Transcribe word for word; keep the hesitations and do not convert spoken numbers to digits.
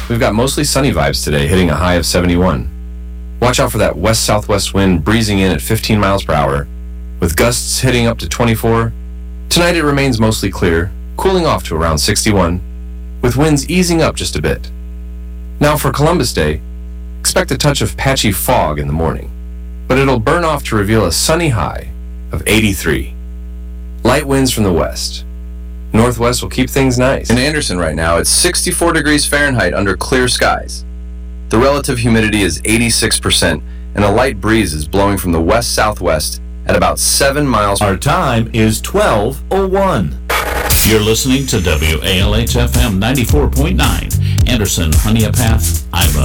we've got mostly sunny vibes today, hitting a high of seventy-one. Watch out for that west-southwest wind breezing in at fifteen miles per hour, with gusts hitting up to twenty-four. Tonight it remains mostly clear, cooling off to around sixty-one, with winds easing up just a bit. Now for Columbus Day, expect a touch of patchy fog in the morning, but it'll burn off to reveal a sunny high of eighty-three. Light winds from the west. Northwest will keep things nice. In Anderson right now, it's sixty-four degrees Fahrenheit under clear skies. The relative humidity is eighty-six percent, and a light breeze is blowing from the west-southwest at about seven miles. Our time is twelve oh one. You're listening to W A L H F M ninety-four point nine, Anderson, Honea Path, Iowa.